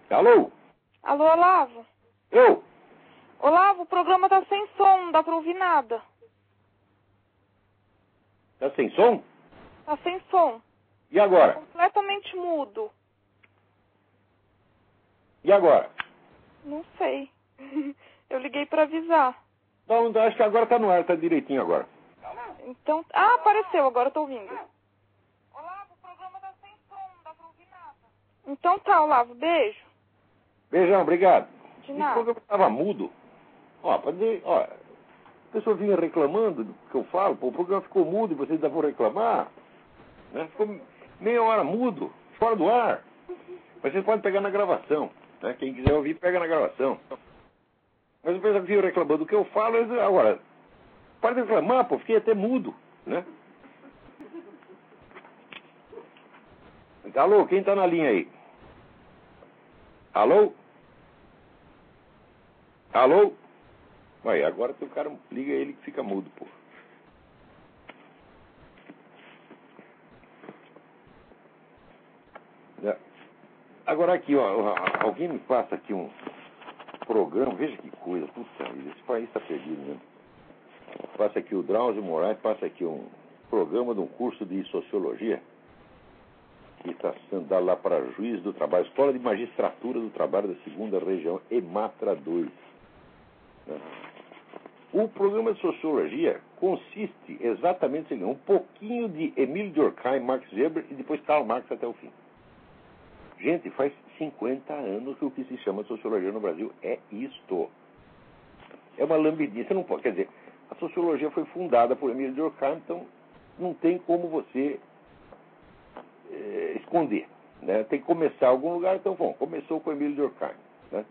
Alô? Alô, Olavo? Eu? Olavo, o programa tá sem som, não dá pra ouvir nada. Tá sem som? Tá sem som. E agora? Completamente mudo. E agora? Não sei. Eu liguei pra avisar. Não, acho que agora tá no ar, tá direitinho agora. Então... Ah, apareceu, agora eu tô ouvindo. Olavo, o programa tá sem som, não dá pra ouvir nada. Então tá, Olavo, beijo. Beijão, obrigado. De Esse nada. programa tava mudo. Ó, pode dizer, ó, a pessoa vinha reclamando do que eu falo, pô, o programa ficou mudo e vocês ainda vão reclamar, né? Ficou meia hora mudo, fora do ar. Mas vocês podem pegar na gravação, né? Quem quiser ouvir, pega na gravação. Mas o pessoal vinha reclamando do que eu falo, agora, para de reclamar, pô, fiquei até mudo, né? Alô, quem tá na linha aí? Alô? Alô? Ué, agora o cara liga ele que fica mudo, pô. Agora aqui, ó, alguém me passa aqui um programa, veja que coisa, puta vida, esse país está perdido mesmo. Passa aqui o Drauzio Moraes, passa aqui um programa de um curso de Sociologia, que está sendo dado lá para Juiz do Trabalho, Escola de Magistratura do Trabalho da 2ª Região, EMATRA 2. Né? O programa de Sociologia consiste exatamente em um pouquinho de Emile Durkheim, Max Weber e depois Karl Marx até o fim. Gente, faz 50 anos que o que se chama Sociologia no Brasil é isto. É uma lambidice, não pode, quer dizer, a Sociologia foi fundada por Emile Durkheim, então não tem como você esconder, né? Tem que começar em algum lugar, então, bom, começou com Emile Durkheim, né?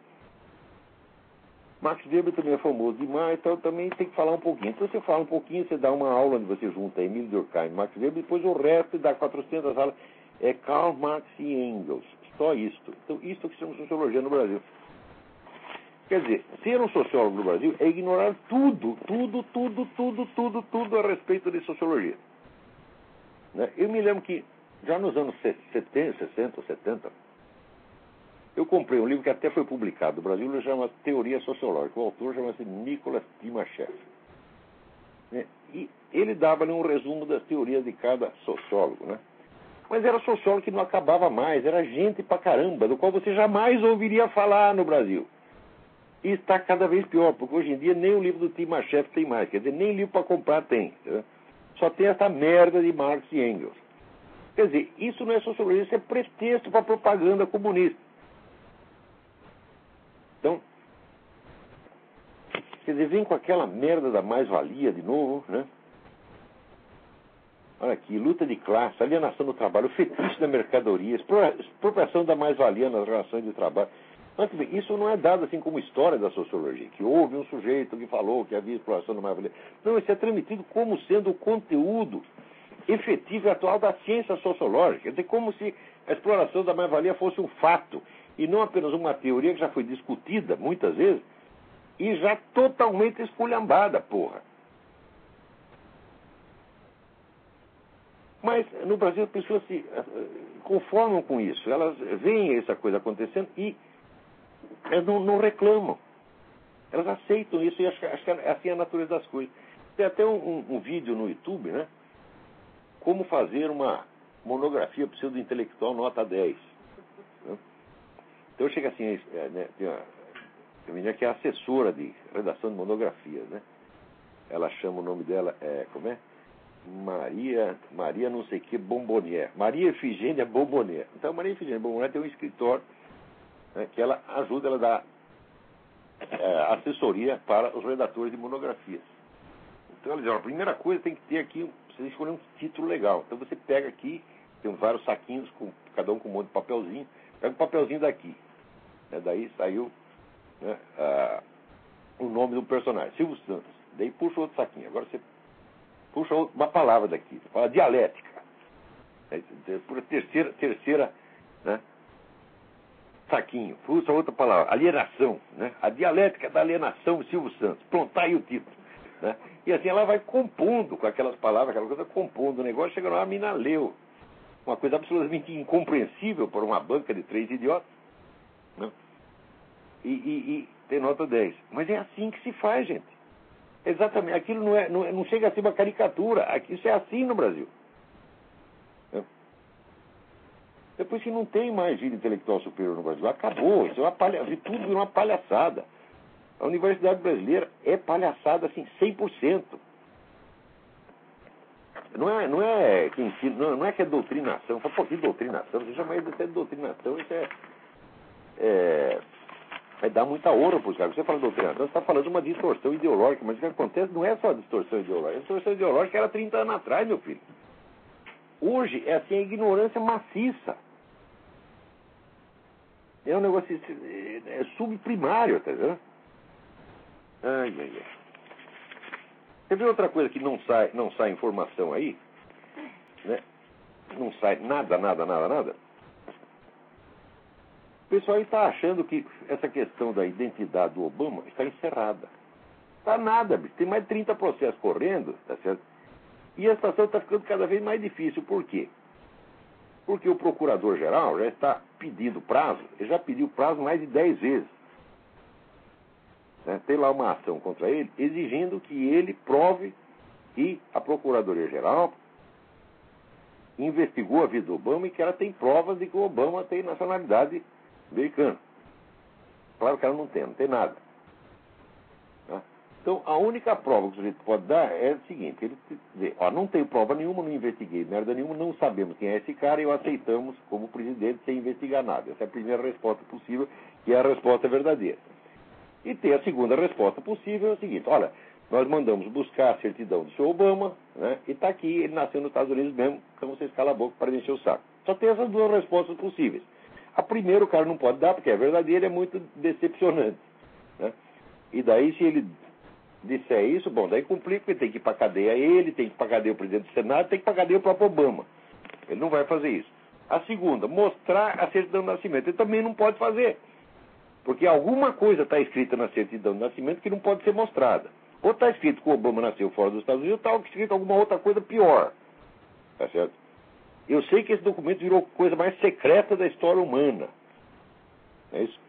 Max Weber também é famoso demais, então também tem que falar um pouquinho. Então você fala um pouquinho, você dá uma aula onde você junta Emile Durkheim e Max Weber, depois o resto dá 400 aulas, é Karl Marx e Engels, só isto. Então isto que se chama Sociologia no Brasil. Quer dizer, ser um sociólogo no Brasil é ignorar tudo a respeito de sociologia. Né? Eu me lembro que já nos anos 70, 60 ou 70, eu comprei um livro que até foi publicado no Brasil, ele chama Teoria Sociológica. O autor chama-se Nicholas Timashev. Né? E ele dava ali um resumo das teorias de cada sociólogo, né? Mas era sociólogo que não acabava mais, era gente pra caramba, do qual você jamais ouviria falar no Brasil. E está cada vez pior, porque hoje em dia nem o livro do Timashev tem mais, quer dizer, nem livro para comprar tem. Né? Só tem essa merda de Marx e Engels. Quer dizer, isso não é sociologia, isso é pretexto para propaganda comunista. Então, quer dizer, vem com aquela merda da mais-valia de novo, né? Olha aqui, luta de classe, alienação do trabalho, fetiche da mercadoria, expropriação da mais-valia nas relações de trabalho. Mas, isso não é dado assim como história da sociologia, que houve um sujeito que falou que havia exploração da mais-valia. Não, isso é transmitido como sendo o conteúdo efetivo e atual da ciência sociológica. Quer dizer, como se a exploração da mais-valia fosse um fato, e não apenas uma teoria que já foi discutida muitas vezes, e já totalmente esculhambada, porra. Mas no Brasil as pessoas se conformam com isso. Elas veem essa coisa acontecendo e elas não reclamam. Elas aceitam isso e acham que é assim a natureza das coisas. Tem até um vídeo no YouTube, né? Como fazer uma monografia pseudo-intelectual nota 10. Né? Então chega assim, né, tem uma menina que é assessora de redação de monografias, né? Ela chama o nome dela, como é? Maria não sei que Bombonier. Maria Efigênia Bombonier. Então, Maria Efigênia Bombonier tem um escritório, né, que ela ajuda, ela dá assessoria para os redatores de monografias. Então, ela diz, a primeira coisa tem que ter aqui, você escolher um título legal. Então, você pega aqui, tem vários saquinhos, cada um com um monte de papelzinho, pega um papelzinho daqui. Né, daí saiu, né, o nome do personagem, Silvio Santos. Daí puxa outro saquinho. Agora você puxa uma palavra daqui, fala dialética. Por terceira, né, saquinho, puxa outra palavra, alienação, né? A dialética da alienação, Silvio Santos. Pronto, tá aí o título. Né? E assim ela vai compondo com aquelas palavras, aquela coisa, compondo o negócio, chega lá, a mina leu. Uma coisa absolutamente incompreensível por uma banca de 3 idiotas. Né? E tem nota 10. Mas é assim que se faz, gente. Exatamente. Aquilo não chega a ser uma caricatura. Isso é assim no Brasil. Né? Depois que não tem mais vida intelectual superior no Brasil. Acabou. Isso é tudo virou uma palhaçada. A Universidade Brasileira é palhaçada, assim, 100%. Não é que ensina, não é que é doutrinação. Fala, pô, que doutrinação? Você chama isso de doutrinação, isso é dar muita ouro para os caras. Você fala doutrinação, você está falando de uma distorção ideológica, mas o que acontece não é só a distorção ideológica. A distorção ideológica era 30 anos atrás, meu filho. Hoje é assim, a ignorância maciça. É um negócio subprimário, tá vendo? Ai, ai, ai. Você vê outra coisa que não sai informação aí? Né? Não sai nada. O pessoal aí está achando que essa questão da identidade do Obama está encerrada. Está nada, bicho. Tem mais de 30 processos correndo, tá certo? E a situação está ficando cada vez mais difícil. Por quê? Porque o procurador-geral já está pedindo prazo, ele já pediu prazo mais de 10 vezes. Né? Tem lá uma ação contra ele, exigindo que ele prove que a Procuradoria-Geral investigou a vida do Obama e que ela tem provas de que o Obama tem nacionalidade americana. Claro que ela não tem nada. Tá? Então, a única prova que o sujeito pode dar é o seguinte, ele dizer, não tenho prova nenhuma, não investiguei merda nenhuma, não sabemos quem é esse cara e o aceitamos como presidente sem investigar nada. Essa é a primeira resposta possível, que é a resposta verdadeira. E tem a segunda resposta possível, é o seguinte, olha, nós mandamos buscar a certidão do seu Obama, né, e está aqui, ele nasceu nos Estados Unidos mesmo, então vocês calam a boca para encher o saco. Só tem essas duas respostas possíveis. A primeira o cara não pode dar, porque é verdadeira, é muito decepcionante. Né? E daí, se ele disser isso, bom, daí complica, porque tem que ir para a cadeia ele, tem que ir para a cadeia o presidente do Senado, tem que ir para a cadeia o próprio Obama. Ele não vai fazer isso. A segunda, mostrar a certidão de nascimento. Ele também não pode fazer. Porque alguma coisa está escrita na certidão de nascimento que não pode ser mostrada. Ou está escrito que o Obama nasceu fora dos Estados Unidos, ou está escrito alguma outra coisa pior. Tá certo? Eu sei que esse documento virou a coisa mais secreta da história humana. É isso?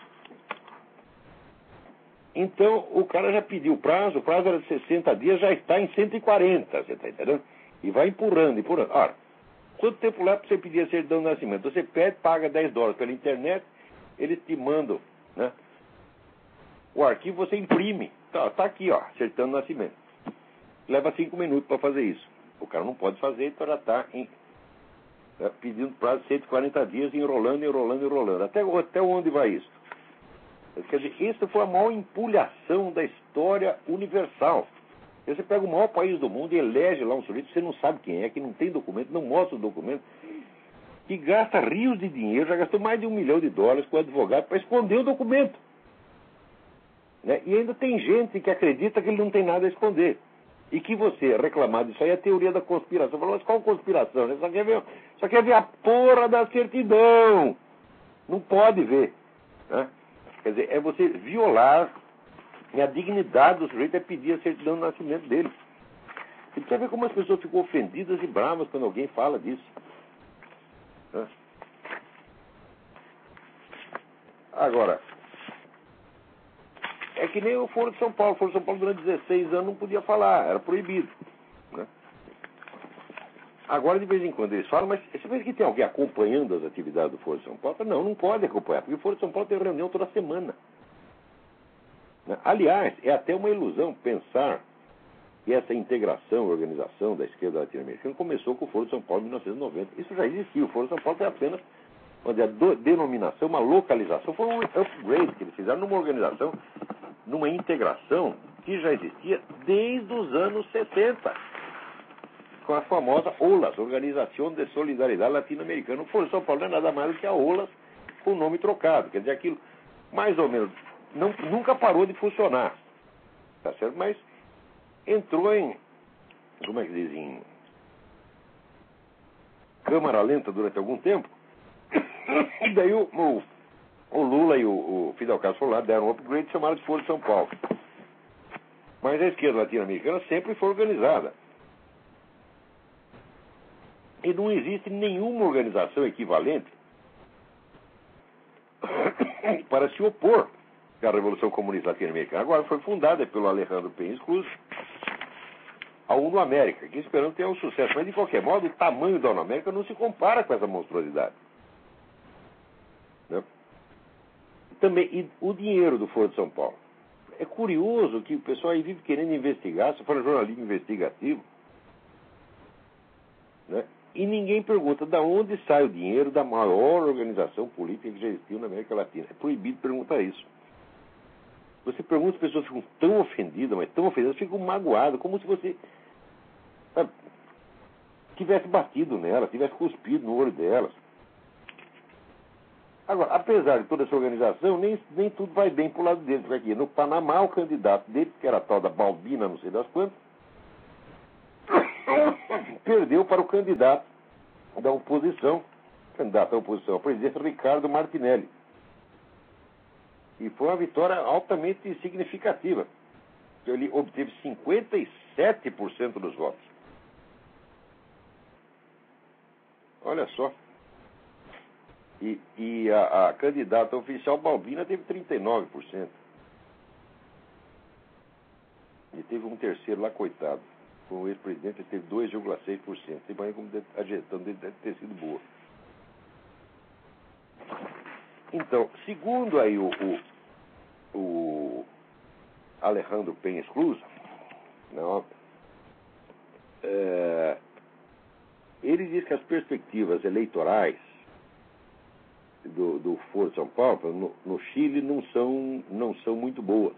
Então, o cara já pediu o prazo era de 60 dias, já está em 140, você está entendendo? E vai empurrando. Ora, quanto tempo leva para você pedir a certidão de nascimento? Você pede, paga $10 pela internet, eles te mandam, né? O arquivo você imprime. Tá aqui, ó, certidão de nascimento. Leva 5 minutos para fazer isso. O cara não pode fazer, então já está pedindo prazo de 140 dias, enrolando. Até onde vai isso? Quer dizer, isso foi a maior empulhação da história universal. Você pega o maior país do mundo e elege lá um sujeito, você não sabe quem é, que não tem documento, não mostra o documento, que gasta rios de dinheiro, já gastou mais de $1 milhão com o advogado para esconder o documento. Né? E ainda tem gente que acredita que ele não tem nada a esconder. E que você reclamar disso aí é a teoria da conspiração. Falou, mas qual conspiração? Você só quer ver a porra da certidão. Não pode ver. Né? Quer dizer, é você violar a dignidade do sujeito, é pedir a certidão do nascimento dele. Você precisa ver como as pessoas ficam ofendidas e bravas quando alguém fala disso. Né? Agora, é que nem o Foro de São Paulo. O Foro de São Paulo durante 16 anos não podia falar, era proibido. Né? Agora, de vez em quando, eles falam, mas você vê que tem alguém acompanhando as atividades do Foro de São Paulo? Não pode acompanhar, porque o Foro de São Paulo tem reunião toda semana. Né? Aliás, é até uma ilusão pensar que essa integração, organização da esquerda latino-americana começou com o Foro de São Paulo em 1990. Isso já existia. O Foro de São Paulo tem apenas uma denominação, uma localização. Foi um upgrade que eles fizeram numa organização, numa integração que já existia desde os anos 60, com a famosa OLAS, Organização de Solidariedade Latino-Americana. O Foro de São Paulo não é nada mais do que a OLAS com o nome trocado. Quer dizer, aquilo, mais ou menos, nunca parou de funcionar. Tá certo? Mas entrou em, como é que diz, em câmara lenta durante algum tempo. E daí o Lula e o Fidel Castro lá deram um upgrade e chamaram de Foro de São Paulo. Mas a esquerda latino-americana sempre foi organizada. E não existe nenhuma organização equivalente para se opor à Revolução Comunista Latino-Americana. Agora foi fundada pelo Alejandro Penha Cruz, a UNO América, que esperando ter um sucesso. Mas, de qualquer modo, o tamanho da UNO América não se compara com essa monstruosidade. Né? Também, e o dinheiro do Foro de São Paulo. É curioso que o pessoal aí vive querendo investigar, se for jornalismo investigativo, né? E ninguém pergunta de onde sai o dinheiro da maior organização política que já existiu na América Latina. É proibido perguntar isso. Você pergunta, as pessoas ficam tão ofendidas, mas tão ofendidas, ficam magoadas, como se você tivesse batido nela, tivesse cuspido no olho delas. Agora, apesar de toda essa organização, nem tudo vai bem pro lado deles. Porque aqui no Panamá, o candidato deles, que era a tal da Balbina, não sei das quantas, perdeu para o candidato da oposição, candidato à oposição ao presidente, Ricardo Martinelli. E foi uma vitória altamente significativa. Ele obteve 57% dos votos. Olha só. E a candidata oficial Balbina teve 39%. E teve um terceiro lá, coitado. Com o ex-presidente, ele teve 2,6%. Você imagina como a gestão dele deve ter sido boa. Então, segundo aí o Alejandro Penha Cruz, ele diz que as perspectivas eleitorais do Foro de São Paulo no Chile não são muito boas.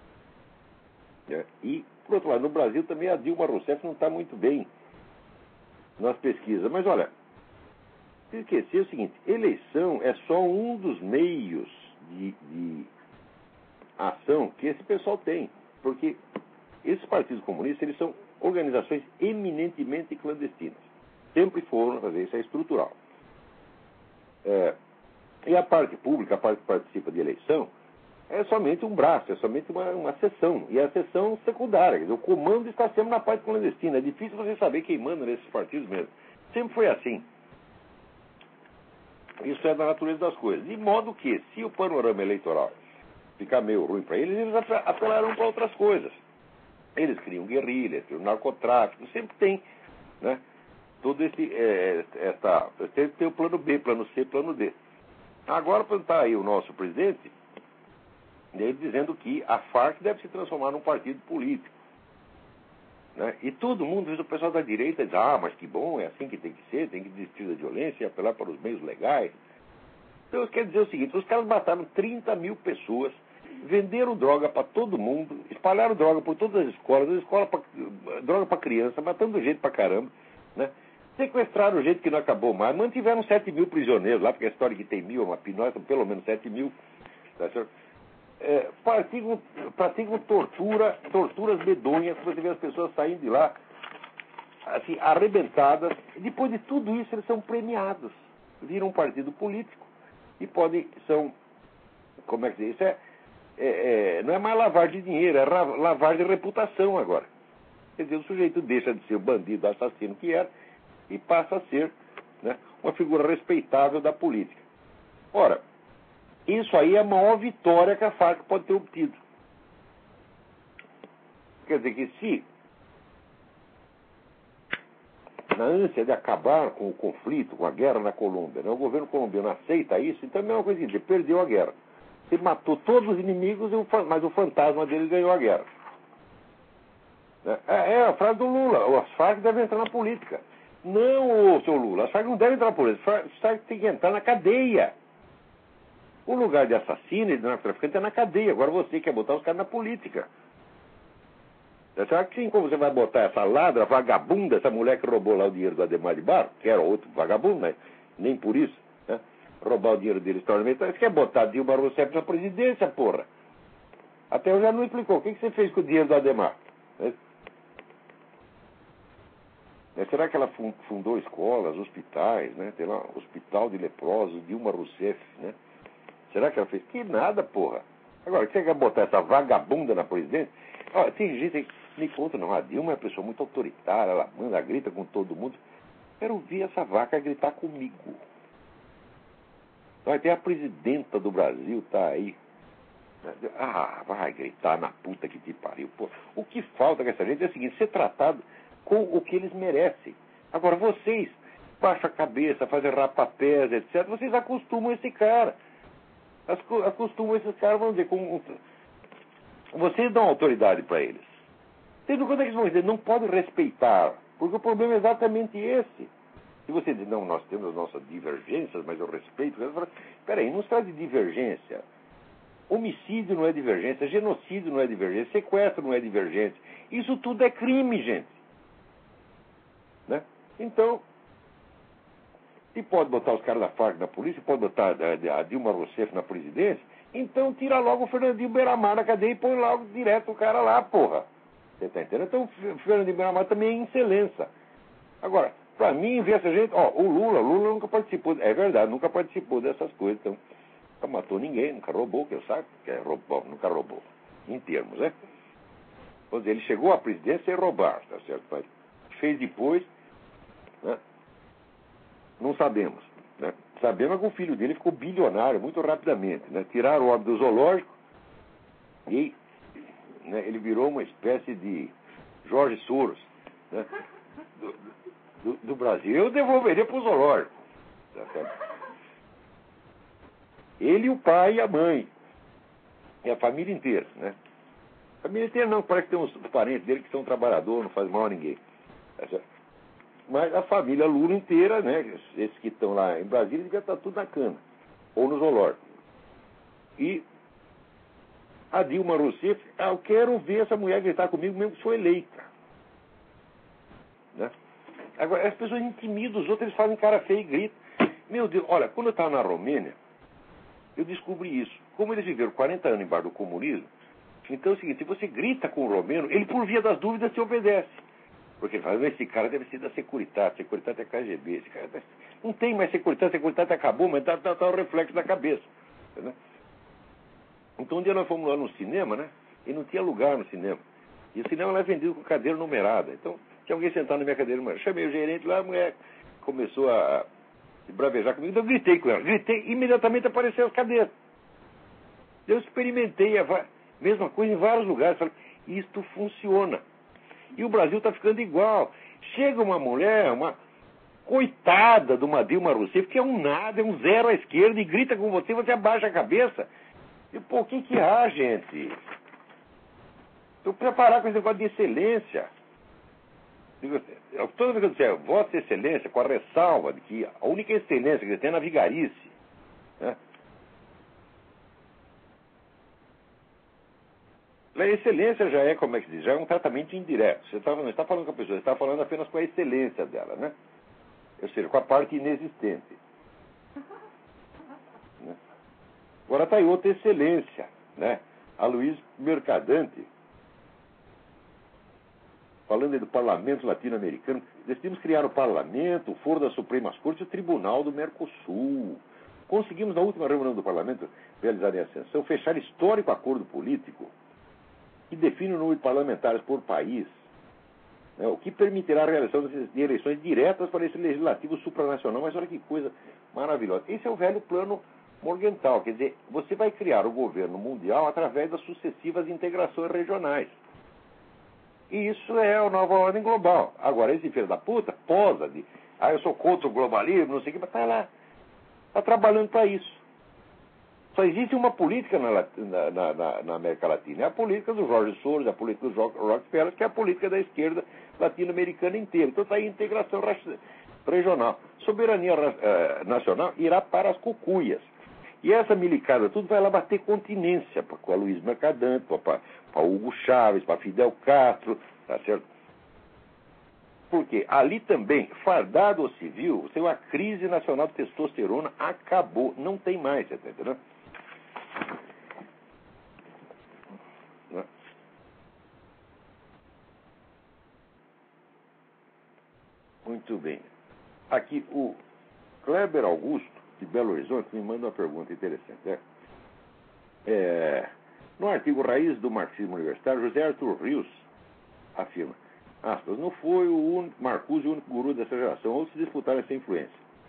E, por outro lado, no Brasil também a Dilma Rousseff não está muito bem nas pesquisas. Mas, olha, tem que esquecer o seguinte, eleição é só um dos meios de ação que esse pessoal tem. Porque esses partidos comunistas, eles são organizações eminentemente clandestinas. Sempre foram fazer isso, é estrutural. E a parte pública, a parte que participa de eleição, é somente um braço, é somente uma seção. E a seção secundária. Quer dizer, o comando está sempre na parte clandestina. É difícil você saber quem manda nesses partidos mesmo. Sempre foi assim. Isso é da natureza das coisas. De modo que, se o panorama eleitoral ficar meio ruim para eles, eles apelarão para outras coisas. Eles criam guerrilhas, criam narcotráfico, sempre tem, né? Todo tem o plano B, plano C, plano D. Agora está aí o nosso presidente, ele dizendo que a Farc deve se transformar num partido político. Né? E todo mundo, o pessoal da direita diz, mas que bom, é assim que tem que ser, tem que desistir da violência e apelar para os meios legais. Então, quer dizer o seguinte, os caras mataram 30 mil pessoas, venderam droga para todo mundo, espalharam droga por todas as escolas droga para criança, matando gente pra caramba, né? Sequestraram gente que não acabou mais, mantiveram 7 mil prisioneiros lá, porque a história que tem 1.000, nós são pelo menos 7 mil, tá certo? Praticam torturas medonhas, você vê as pessoas saindo de lá, assim, arrebentadas. E depois de tudo isso, eles são premiados. Viram um partido político e como é que diz? Isso não é mais lavar de dinheiro, é lavar de reputação agora. Quer dizer, o sujeito deixa de ser o bandido, assassino que era, e passa a ser, né, uma figura respeitável da política. Ora, isso aí é a maior vitória que a Farc pode ter obtido. Quer dizer que se, na ânsia de acabar com o conflito, com a guerra na Colômbia, né, o governo colombiano aceita isso, então é a mesma coisa que dizer, perdeu a guerra. Ele matou todos os inimigos, mas o fantasma dele ganhou a guerra. É a frase do Lula, as Farc devem entrar na política. Não, seu Lula, as Farc não devem entrar na política, as Farc tem que entrar na cadeia. O lugar de assassino e de narcotraficante é na cadeia. Agora você quer botar os caras na política. Será que sim, como você vai botar essa ladra, vagabunda, essa mulher que roubou lá o dinheiro do Adhemar de Barros, que era outro vagabundo, né? Nem por isso, né? Roubar o dinheiro dele historicamente. Você quer botar Dilma Rousseff na presidência, porra? Até hoje já não explicou. O que você fez com o dinheiro do Adhemar? Será que ela fundou escolas, hospitais, né? Tem lá, Hospital de Leprosos, Dilma Rousseff, né? Será que ela fez? Que nada, porra. Agora, você quer botar essa vagabunda na presidência? Olha, tem gente que me conta, não. A Dilma é uma pessoa muito autoritária, ela manda, grita com todo mundo. Quero ouvir essa vaca gritar comigo. Vai ter a presidenta do Brasil, tá aí. Ah, vai gritar na puta que te pariu. Pô, o que falta com essa gente é o seguinte, ser tratado com o que eles merecem. Agora, vocês baixam a cabeça, fazem rapapés, etc. Vocês acostumam esse cara. Acostumam esses caras, vamos dizer, vocês dão autoridade para eles. Tendo quando é que eles vão dizer, não pode respeitar, porque o problema é exatamente esse. Se você diz, não, nós temos nossas divergências, mas eu respeito, peraí, não se trata de divergência. Homicídio não é divergência, genocídio não é divergência, sequestro não é divergência. Isso tudo é crime, gente. Né? Então, se pode botar os caras da Farc na polícia, pode botar a Dilma Rousseff na presidência, então tira logo o Fernandinho Beiramar da cadeia e põe logo direto o cara lá, porra. Você está entendendo? Então o Fernandinho Beiramar também é excelência. Agora, para mim, ver essa gente, o Lula nunca participou, é verdade, nunca participou dessas coisas, então nunca matou ninguém, nunca roubou, que eu saiba, nunca roubou, em termos, né? Vamos dizer, ele chegou à presidência sem roubar, tá certo? Mas fez depois, né? Não sabemos, né? Sabemos que o filho dele ficou bilionário muito rapidamente, né? Tiraram o homem do zoológico e, né, ele virou uma espécie de Jorge Soros, né? Do Brasil. Eu devolveria para o zoológico, tá certo? Ele, o pai e a mãe. E a família inteira, né? A família inteira não, parece que tem uns parentes dele que são trabalhadores, não faz mal a ninguém. Tá certo? Mas a família Lula inteira, né? Esses que estão lá em Brasília, devia estar tudo na cana. Ou no zoológico. E a Dilma Rousseff, eu quero ver essa mulher gritar comigo mesmo que sou eleita. Né? Agora, as pessoas intimidam os outros, eles fazem cara feia e gritam. Meu Deus, olha, quando eu estava na Romênia, eu descobri isso. Como eles viveram 40 anos embaixo do comunismo, então é o seguinte, se você grita com o romeno, ele por via das dúvidas te obedece. Porque ele fala, esse cara deve ser da Securitate é KGB, esse cara não tem mais Securitate acabou, mas tá o reflexo da cabeça. Né? Então um dia nós fomos lá no cinema, né? E não tinha lugar no cinema. E o cinema lá é vendido com cadeira numerada. Então, tinha alguém sentado na minha cadeira numerada. Chamei o gerente lá, a mulher começou a bravejar comigo, então eu gritei com ela. Gritei, imediatamente apareceram as cadeiras. Eu experimentei a mesma coisa em vários lugares. Falei, isto funciona. E o Brasil está ficando igual. Chega uma mulher, uma coitada de uma Dilma Rousseff, que é um nada, é um zero à esquerda, e grita com você, você abaixa a cabeça. E, pô, o que há, gente? Estou preparado com esse negócio de excelência. Toda vez que eu disser Vossa Excelência, com a ressalva de que a única excelência que ele tem é na vigarice. Né? A excelência já é, como é que se diz, já é um tratamento indireto. Você não está falando com a pessoa, você está falando apenas com a excelência dela, né? Ou seja, com a parte inexistente. Né? Agora está aí outra excelência, né? A Luiz Mercadante, falando aí do parlamento latino-americano, decidimos criar o parlamento, o foro das Supremas Cortes e o Tribunal do Mercosul. Conseguimos, na última reunião do parlamento, realizada em Ascensão, fechar histórico acordo político que define o número de parlamentares por país, né, o que permitirá a realização de eleições diretas para esse legislativo supranacional. Mas olha que coisa maravilhosa. Esse é o velho plano Morgenthau, quer dizer, você vai criar o governo mundial através das sucessivas integrações regionais. E isso é a nova ordem global. Agora, esse filho da puta posa de, eu sou contra o globalismo, não sei o que, mas está lá, está trabalhando para isso. Só existe uma política na América Latina. É a política do Jorge Soros, a política do Rockefeller, que é a política da esquerda latino-americana inteira. Então está aí a integração regional. Soberania nacional irá para as cucuias. E essa milicada tudo vai lá bater continência com a Luiz Mercadante, para Hugo Chávez, para Fidel Castro, tá certo? Porque ali também, fardado ou civil, tem uma crise nacional de testosterona, acabou, não tem mais, você tá entendendo? Muito bem. Aqui o Kleber Augusto, de Belo Horizonte, me manda uma pergunta interessante. No artigo Raiz do Marxismo Universitário, José Arthur Rios afirma, aspas, não foi o Marcuse o único guru dessa geração, outros disputaram essa influência.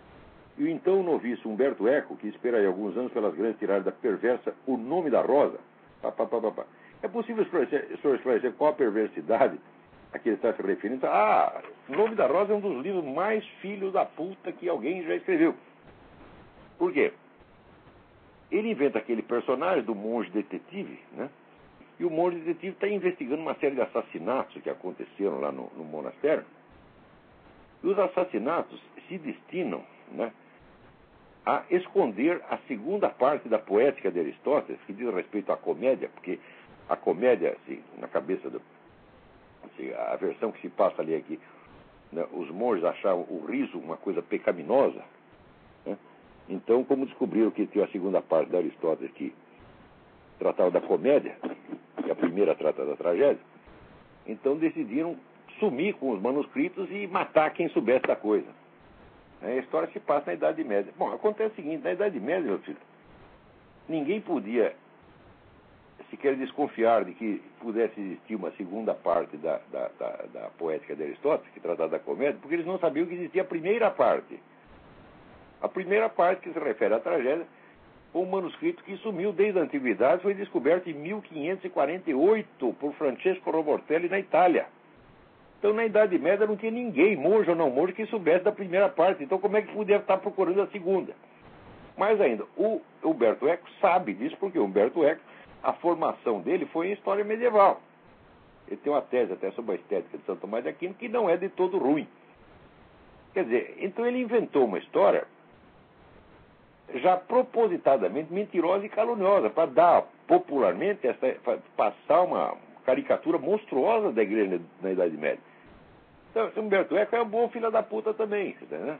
E o então noviço Humberto Eco, que esperaria alguns anos pelas grandes tiradas da perversa O Nome da Rosa. É possível esclarecer qual a perversidade a que ele está se referindo? O Nome da Rosa é um dos livros mais filhos da puta que alguém já escreveu. Por quê? Ele inventa aquele personagem do monge detetive, né? E o monge detetive está investigando uma série de assassinatos que aconteceram lá no monastério. E os assassinatos se destinam, né, a esconder a segunda parte da poética de Aristóteles, que diz respeito à comédia, porque a comédia, assim, na cabeça do... Assim, a versão que se passa ali aqui, né, os monges achavam o riso uma coisa pecaminosa, né? Então, como descobriram que tinha a segunda parte de Aristóteles que tratava da comédia, e a primeira trata da tragédia, então decidiram sumir com os manuscritos e matar quem soubesse da coisa. A história se passa na Idade Média. Bom, acontece o seguinte, na Idade Média, meu filho, ninguém podia sequer desconfiar de que pudesse existir uma segunda parte da poética de Aristóteles, que tratava da comédia, porque eles não sabiam que existia a primeira parte. A primeira parte, que se refere à tragédia, foi um manuscrito que sumiu desde a Antiguidade, foi descoberto em 1548 por Francesco Robortelli na Itália. Então, na Idade Média, não tinha ninguém, monge ou não monge, que soubesse da primeira parte. Então, como é que podia estar procurando a segunda? Mais ainda, o Humberto Eco sabe disso, porque o Humberto Eco, a formação dele foi em história medieval. Ele tem uma tese até sobre a estética de Santo Tomás de Aquino, que não é de todo ruim. Quer dizer, então ele inventou uma história já propositadamente mentirosa e caluniosa, para dar popularmente, passar uma caricatura monstruosa da igreja na Idade Média. Então, esse Humberto Eco é um bom filho da puta também, né?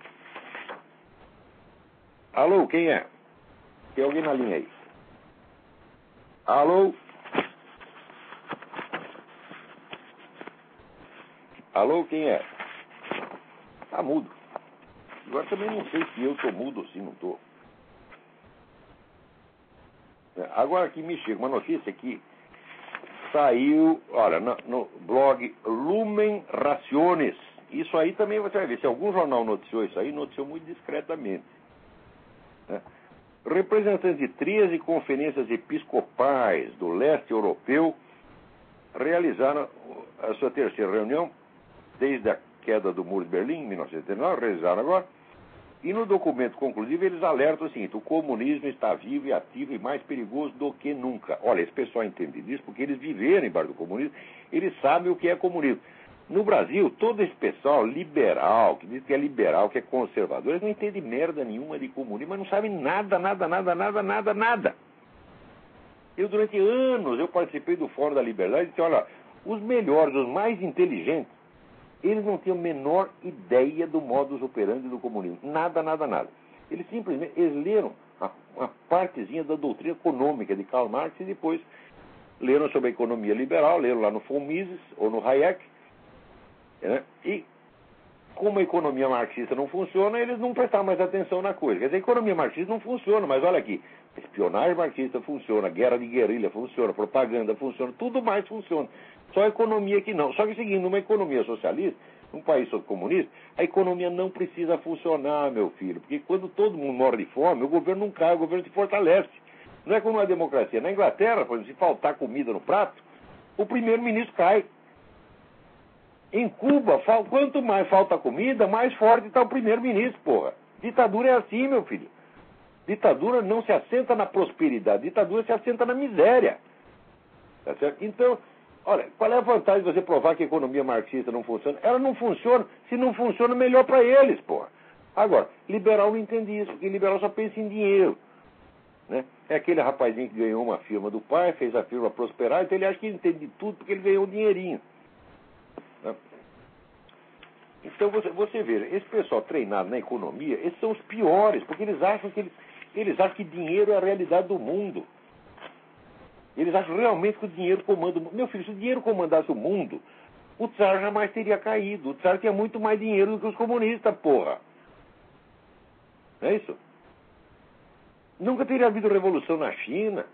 Alô, quem é? Tem alguém na linha aí? Alô? Alô, quem é? Tá mudo. Agora também não sei se eu tô mudo ou se não tô. Agora aqui me chega uma notícia que saiu, olha, no blog Lumen Raciones. Isso aí também você vai ver. Se algum jornal noticiou isso aí, noticiou muito discretamente, né? Representantes de 13 conferências episcopais do leste europeu realizaram a sua terceira reunião desde a queda do Muro de Berlim, em 1989, realizaram agora. E no documento conclusivo eles alertam o seguinte: o comunismo está vivo e ativo e mais perigoso do que nunca. Olha, esse pessoal entende disso porque eles viveram embaixo do comunismo, eles sabem o que é comunismo. No Brasil, todo esse pessoal liberal, que diz que é liberal, que é conservador, eles não entendem merda nenhuma de comunismo, mas não sabem nada. Eu, durante anos, eu participei do Fórum da Liberdade e disse, olha, os melhores, os mais inteligentes, eles não tinham a menor ideia do modus operandi do comunismo. Nada. Eles simplesmente leram uma partezinha da doutrina econômica de Karl Marx e depois leram sobre a economia liberal, leram lá no von Mises ou no Hayek, né? E como a economia marxista não funciona, eles não prestaram mais atenção na coisa. Quer dizer, a economia marxista não funciona, mas olha aqui, espionagem marxista funciona, guerra de guerrilha funciona, propaganda funciona, tudo mais funciona. Só a economia que não. Só que, seguindo, numa economia socialista, num país comunista, a economia não precisa funcionar, meu filho, porque quando todo mundo morre de fome, o governo não cai, o governo se fortalece. Não é como uma democracia. Na Inglaterra, por exemplo, se faltar comida no prato, o primeiro-ministro cai. Em Cuba, quanto mais falta comida, mais forte está o primeiro-ministro, porra. Ditadura é assim, meu filho. Ditadura não se assenta na prosperidade, ditadura se assenta na miséria. Tá certo? Então, olha, qual é a vantagem de você provar que a economia marxista não funciona? Ela não funciona. Se não funciona, melhor para eles, porra. Agora, liberal não entende isso, porque liberal só pensa em dinheiro, né? É aquele rapazinho que ganhou uma firma do pai, fez a firma prosperar, então ele acha que entende de tudo porque ele ganhou um dinheirinho. Então você vê, esse pessoal treinado na economia, esses são os piores, porque eles acham que dinheiro é a realidade do mundo. Eles acham realmente que o dinheiro comanda o mundo. Meu filho, se o dinheiro comandasse o mundo, o tsar jamais teria caído. O tsar tinha muito mais dinheiro do que os comunistas, porra. Não é isso? Nunca teria havido revolução na China.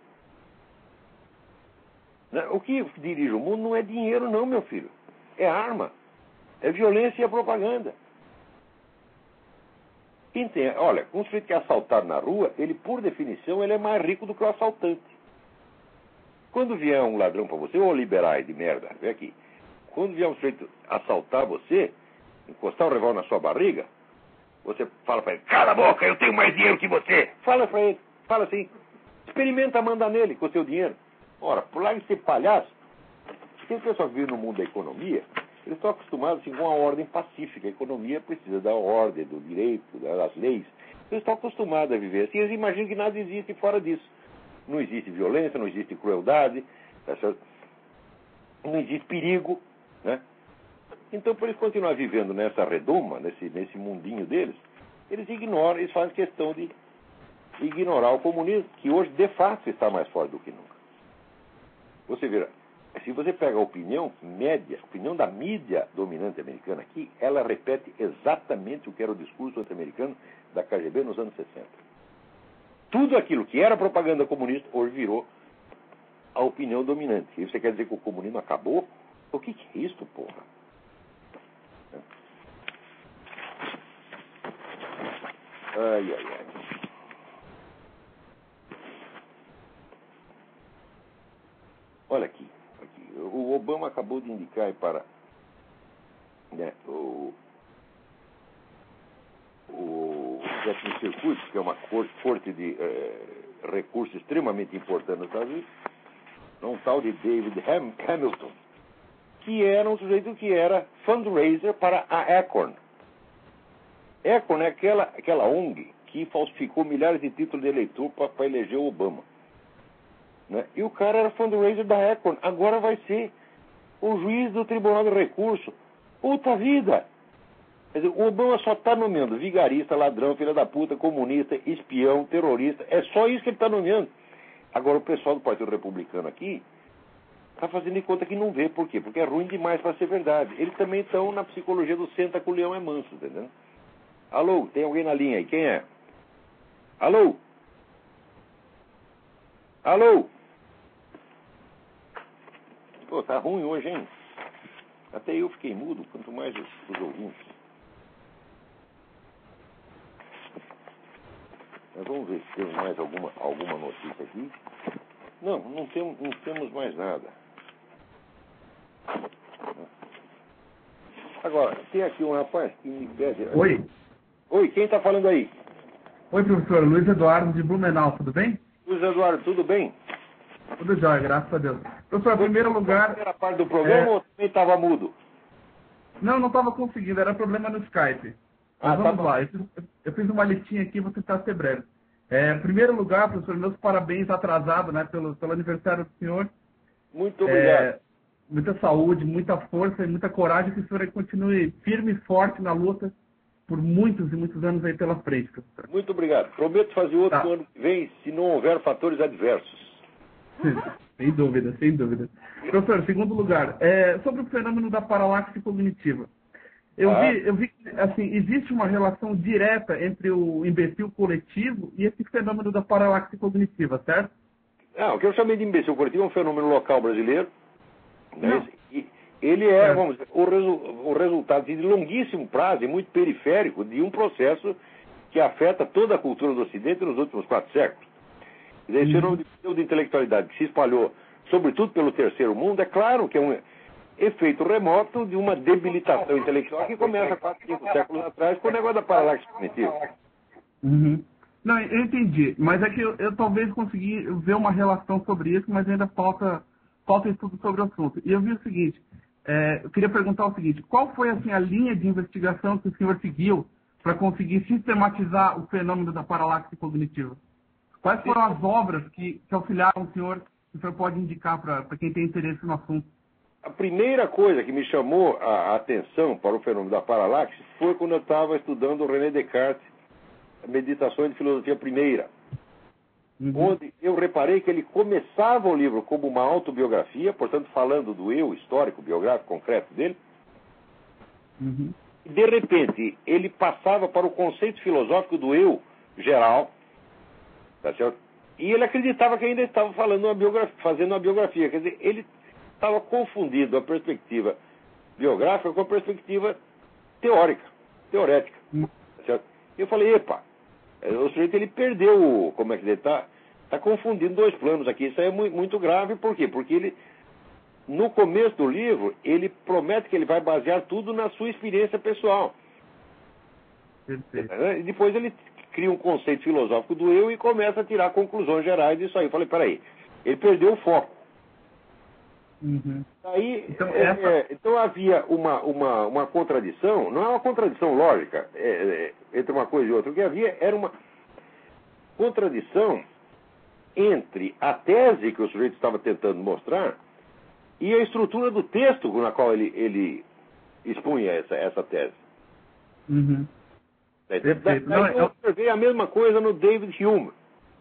O que dirige o mundo não é dinheiro não, meu filho. É arma. É violência e a propaganda. Quem tem, olha, um sujeito que é assaltado na rua, ele, por definição, ele é mais rico do que o assaltante. Quando vier um ladrão para você, ô liberais de merda, vem aqui. Quando vier um sujeito assaltar você, encostar o revólver na sua barriga, você fala para ele, cala a boca, eu tenho mais dinheiro que você. Fala para ele, fala assim, experimenta mandar nele com o seu dinheiro. Ora, por lá de ser palhaço, porque o pessoal que vive no mundo da economia, eles estão acostumados assim, com a ordem pacífica. A economia precisa da ordem, do direito, das leis. Eles estão acostumados a viver assim, eles imaginam que nada existe fora disso. Não existe violência, não existe crueldade, tá certo? Não existe perigo, né? Então, por eles continuar vivendo nessa redoma, nesse mundinho deles, eles ignoram, eles fazem questão de ignorar o comunismo, que hoje, de fato, está mais forte do que nunca. Você verá, se você pega a opinião média, a opinião da mídia dominante americana aqui, ela repete exatamente o que era o discurso anti-americano da KGB nos anos 60. Tudo aquilo que era propaganda comunista hoje virou a opinião dominante. E você quer dizer que o comunismo acabou? O que é isso, porra? Ai, ai, ai. Olha aqui. O Obama acabou de indicar para o Décimo Circuito, que é uma corte de recursos extremamente importante nos Estados Unidos, um tal de David Hamilton, que era um sujeito que era fundraiser para a Acorn. Acorn é aquela ONG que falsificou milhares de títulos de eleitor para eleger o Obama. Né? E o cara era fundraiser da Acorn. Agora vai ser o juiz do Tribunal de Recurso. Puta vida! Quer dizer, o Obama só está nomeando vigarista, ladrão, filha da puta, comunista, espião, terrorista. É só isso que ele está nomeando. Agora, o pessoal do Partido Republicano aqui está fazendo de conta que não vê. Por quê? Porque é ruim demais para ser verdade. Eles também estão na psicologia do senta com o leão é manso, entendeu? Alô, tem alguém na linha aí? Quem é? Alô? Alô? Pô, tá ruim hoje, hein? Até eu fiquei mudo, quanto mais os ouvintes. Mas vamos ver se temos mais alguma notícia aqui. Não temos mais nada. Agora, tem aqui um rapaz que me pede... Oi. Oi, quem está falando aí? Oi, professor. Luiz Eduardo de Blumenau, tudo bem? Luiz Eduardo, tudo bem? Tudo jóia, graças a Deus. Professor, em primeiro lugar... Era parte do programa ou também estava mudo? Não estava conseguindo, era problema no Skype. Mas vamos lá, eu fiz uma listinha aqui, vou tentar ser breve. Em primeiro lugar, professor, meus parabéns atrasado, né, pelo aniversário do senhor. Muito obrigado. Muita saúde, muita força e muita coragem, que o senhor continue firme e forte na luta por muitos e muitos anos aí pela frente, professor. Muito obrigado. Prometo fazer outro ano que vem, se não houver fatores adversos. Sem dúvida, sem dúvida. Professor, em segundo lugar, sobre o fenômeno da paralaxe cognitiva. Eu vi que assim, existe uma relação direta entre o imbecil coletivo e esse fenômeno da paralaxe cognitiva, certo? O que eu chamei de imbecil coletivo é um fenômeno local brasileiro. Né? E ele é, vamos dizer, o resultado de longuíssimo prazo e muito periférico de um processo que afeta toda a cultura do Ocidente nos últimos 4 séculos. Esse fenômeno de intelectualidade que se espalhou, sobretudo pelo terceiro mundo, é claro que é um efeito remoto de uma debilitação intelectual que começa 4, 5 séculos atrás com o negócio da paralaxe cognitiva. Não, eu entendi, mas é que eu talvez consegui ver uma relação sobre isso, mas ainda falta estudo sobre o assunto. E eu vi o seguinte, eu queria perguntar o seguinte, qual foi assim, a linha de investigação que o senhor seguiu para conseguir sistematizar o fenômeno da paralaxe cognitiva? Quais foram as obras que auxiliaram o senhor pode indicar para quem tem interesse no assunto? A primeira coisa que me chamou a atenção para o fenômeno da paralaxe foi quando eu estava estudando o René Descartes, Meditações de Filosofia Primeira, onde eu reparei que ele começava o livro como uma autobiografia, portanto falando do eu histórico, biográfico, concreto dele, e de repente ele passava para o conceito filosófico do eu geral, tá certo? E ele acreditava que ainda estava fazendo uma biografia, quer dizer, ele estava confundindo a perspectiva biográfica com a perspectiva teórica, teorética. Certo? Eu falei, epa, o sujeito ele perdeu, como é que ele está confundindo dois planos aqui. Isso aí é muito grave, por quê? Porque ele, no começo do livro, ele promete que ele vai basear tudo na sua experiência pessoal. Perfeito. E depois ele cria um conceito filosófico do eu e começa a tirar conclusões gerais disso aí. Eu falei, peraí, ele perdeu o foco. Uhum. Aí, então, havia uma contradição, não é uma contradição lógica entre uma coisa e outra. O que havia era uma contradição entre a tese que o sujeito estava tentando mostrar e a estrutura do texto na qual ele expunha essa tese. Uhum. Daí eu observei a mesma coisa no David Hume.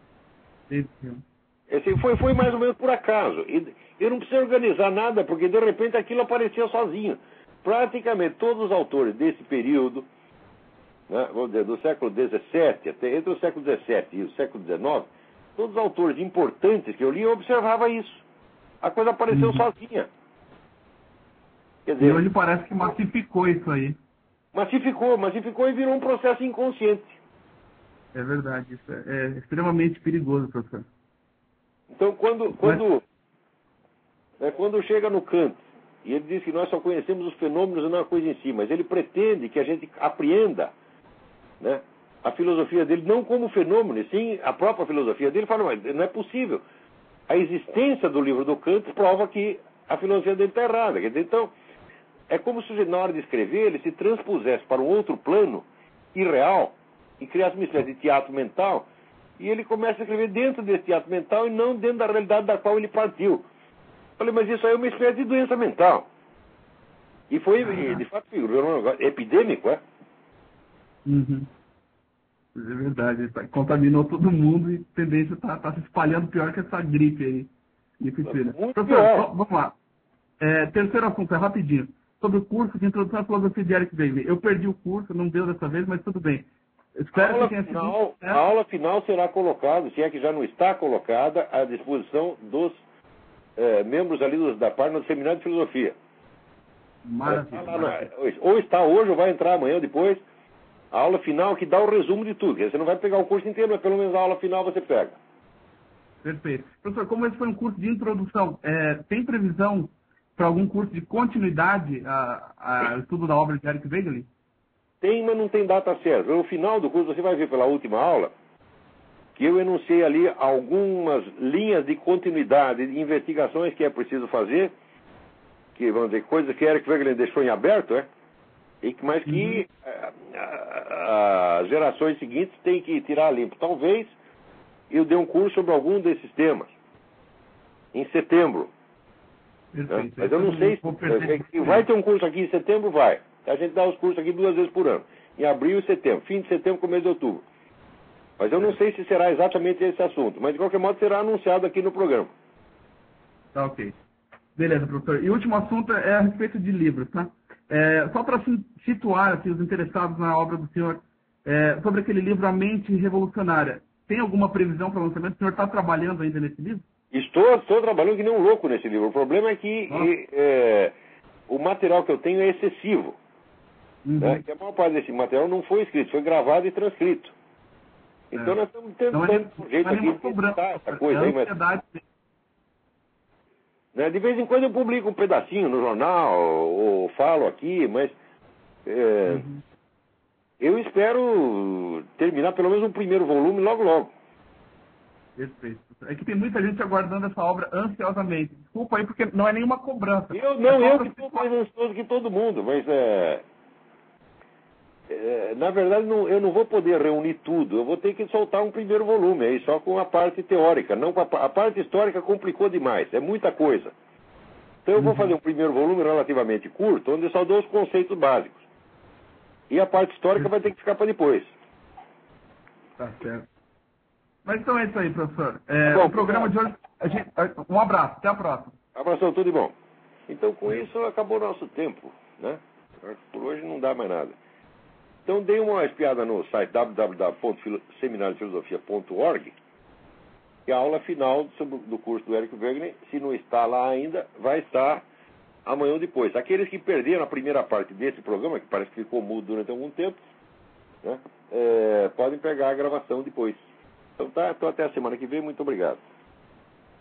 Foi mais ou menos por acaso. Eu não precisei organizar nada, porque de repente aquilo aparecia sozinho. Praticamente todos os autores desse período, né, vamos dizer, do século XVII, até entre o século XVII e o século XIX, todos os autores importantes que eu li, eu observava isso. A coisa apareceu sozinha. Quer dizer, e hoje parece que massificou isso aí. Massificou e virou um processo inconsciente. É verdade, isso é extremamente perigoso, professor. Então, quando chega no Kant, e ele diz que nós só conhecemos os fenômenos e não a coisa em si, mas ele pretende que a gente apreenda, né, a filosofia dele não como fenômeno, e sim a própria filosofia dele. Fala, não é possível. A existência do livro do Kant prova que a filosofia dele está errada. Quer dizer, então, é como se na hora de escrever ele se transpusesse para um outro plano irreal e criasse uma espécie de teatro mental, e ele começa a escrever dentro desse teatro mental e não dentro da realidade da qual ele partiu. Falei, mas isso aí é uma espécie de doença mental. E foi, de fato, um negócio epidêmico, é? Uhum. É verdade, contaminou todo mundo e a tendência está se espalhando pior que essa gripe aí. Muito pior. Vamos lá. Terceiro assunto, rapidinho. Sobre o curso de Introdução à Filosofia de Eric Wegener. Eu perdi o curso, não deu dessa vez, mas tudo bem. A aula final será colocada, se é que já não está colocada, à disposição dos membros ali da página do Seminário de Filosofia. Maravilha. Ou está hoje, ou vai entrar amanhã ou depois. A aula final que dá o resumo de tudo. Você não vai pegar o curso inteiro, mas pelo menos a aula final você pega. Perfeito. Professor, como esse foi um curso de introdução, tem previsão para algum curso de continuidade ao estudo da obra de Eric Wegener? Tem, mas não tem data certa. No final do curso, você vai ver pela última aula que eu enunciei ali algumas linhas de continuidade, de investigações que é preciso fazer, que, vamos dizer, coisas que Eric Wegener deixou em aberto, mas que as gerações seguintes têm que tirar limpo. Talvez eu dê um curso sobre algum desses temas em setembro. Né? Mas eu não sei se vai ter um curso aqui em setembro, vai. A gente dá os cursos aqui 2 vezes por ano. Em abril e setembro. Fim de setembro, começo de outubro. Mas eu não sei se será exatamente esse assunto. Mas, de qualquer modo, será anunciado aqui no programa. Tá, ok. Beleza, professor. E o último assunto é a respeito de livros, tá? Só para situar aqui, os interessados na obra do senhor, sobre aquele livro A Mente Revolucionária. Tem alguma previsão para o lançamento? O senhor está trabalhando ainda nesse livro? Estou trabalhando que nem um louco nesse livro. O problema é que o material que eu tenho é excessivo. Né? Que a maior parte desse material não foi escrito, foi gravado e transcrito. Então nós estamos tentando um jeito aqui de editar essa coisa aí, mas... Né? De vez em quando eu publico um pedacinho no jornal, ou falo aqui, mas eu espero terminar pelo menos um primeiro volume logo logo. Perfeito. É que tem muita gente aguardando essa obra ansiosamente. Desculpa aí, porque não é nenhuma cobrança. Eu que estou mais ansioso que todo mundo, mas na verdade eu não vou poder reunir tudo. Eu vou ter que soltar um primeiro volume aí, só com a parte teórica. Não, a parte histórica complicou demais, é muita coisa. Então eu vou fazer um primeiro volume relativamente curto, onde eu só dou os conceitos básicos. E a parte histórica vai ter que ficar para depois. Tá certo. Mas então é isso aí, professor. Bom, o programa de hoje... Um abraço, até a próxima. Abração, tudo de bom. Então, com isso, acabou o nosso tempo, né? Por hoje não dá mais nada. Então, dê uma espiada no site www.seminariofilosofia.org, que a aula final do curso do Eric Wegener, se não está lá ainda, vai estar amanhã ou depois. Aqueles que perderam a primeira parte desse programa, que parece que ficou mudo durante algum tempo, né? Podem pegar a gravação depois. Então tá, então até a semana que vem, muito obrigado.